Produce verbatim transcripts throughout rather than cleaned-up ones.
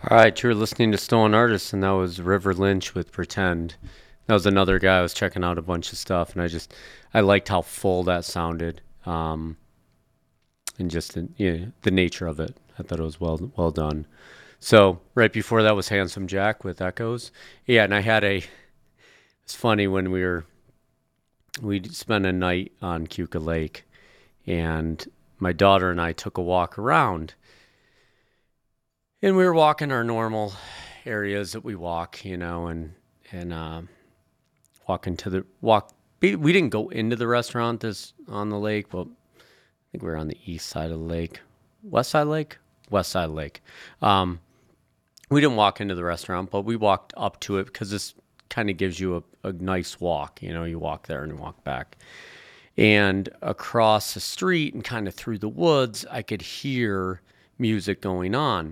All right, you were listening to Stolen Artists, and that was River Lynch with Pretend. That was another guy. I was checking out a bunch of stuff, and I just I liked how full that sounded, um, and just the, you know, the nature of it. I thought it was well well done. So right before that was Handsome Jack with Echoes. Yeah, and I had a. It's funny when we were we spent a night on Cuca Lake, and my daughter and I took a walk around. And we were walking our normal areas that we walk, you know, and and uh, walking to the walk. We didn't go into the restaurant this on the lake, but I think we were on the east side of the lake, west side lake, west side lake. Um, we didn't walk into the restaurant, but we walked up to it because this kind of gives you a, a nice walk. You know, you walk there and you walk back. And across the street and kind of through the woods, I could hear music going on.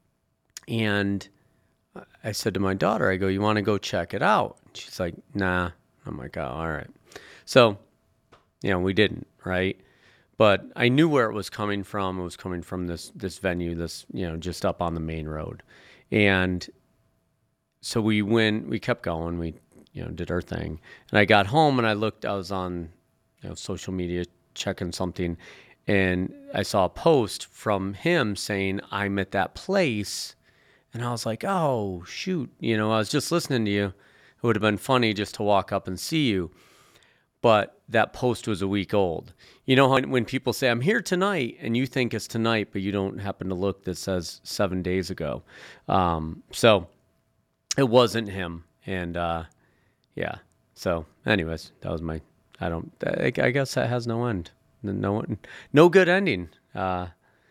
And I said to my daughter, I go, you want to go check it out? She's like, nah. I'm like, oh, all right. So, you know, we didn't, right? But I knew where it was coming from. It was coming from this this venue, this, you know, just up on the main road. And so we went, we kept going. We, you know, did our thing. And I got home and I looked, I was on, you know, social media checking something. And I saw a post from him saying, I'm at that place. And I was like, oh, shoot. You know, I was just listening to you. It would have been funny just to walk up and see you. But that post was a week old. You know, how when people say, I'm here tonight, and you think it's tonight, but you don't happen to look that says seven days ago. Um, so it wasn't him. And, uh, yeah. So anyways, that was my, I don't, I, I guess that has no end. No, no good ending. Uh,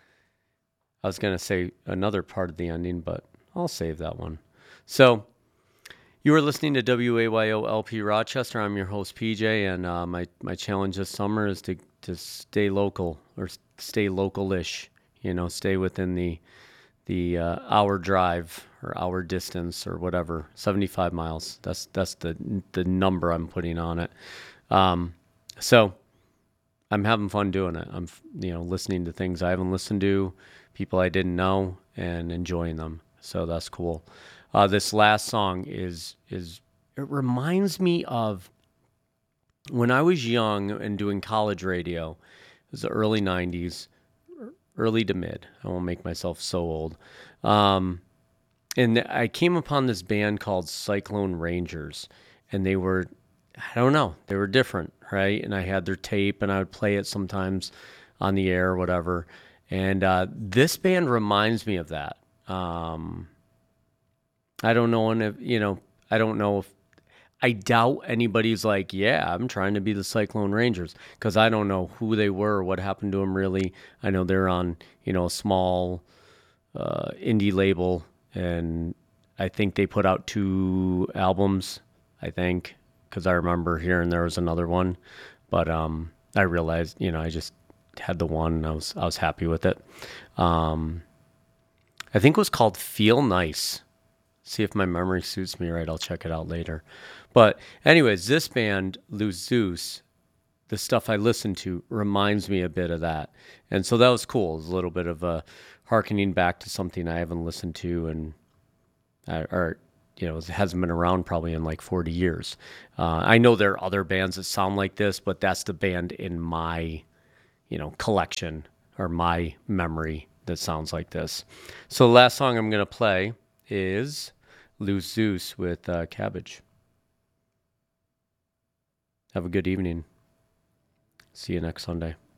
I was going to say another part of the ending, but I'll save that one. So you are listening to W A Y O L P Rochester. I'm your host, P J, and uh, my, my challenge this summer is to, to stay local or stay local-ish, you know, stay within the the uh, hour drive or hour distance or whatever, seventy-five miles. That's that's the the number I'm putting on it. Um, so I'm having fun doing it. I'm, you know, listening to things I haven't listened to, people I didn't know, and enjoying them. So that's cool. Uh, this last song is is it reminds me of when I was young and doing college radio. It was the early nineties, early to mid. I won't make myself so old. Um, and I came upon this band called Cyclone Rangers, and they were, I don't know, they were different, right? And I had their tape, and I would play it sometimes on the air or whatever. And uh, this band reminds me of that. Um, I don't know if, you know, I don't know if, I doubt anybody's like, yeah, I'm trying to be the Cyclone Rangers, because I don't know who they were or what happened to them really. I know they're on, you know, a small uh, indie label, and I think they put out two albums, I think, because I remember hearing there was another one, but um, I realized, you know, I just had the one, and I was I was happy with it. Um, I think it was called Feel Nice. See if my memory suits me right. I'll check it out later. But anyways, this band, Luz Zeus, the stuff I listened to reminds me a bit of that. And so that was cool. It was a little bit of a hearkening back to something I haven't listened to, and uh, or, you know, it hasn't been around probably in like forty years. Uh, I know there are other bands that sound like this, but that's the band in my, you know, collection or my memory that sounds like this. So the last song I'm going to play is Luz Zeus with uh, Cabbage. Have a good evening. See you next Sunday.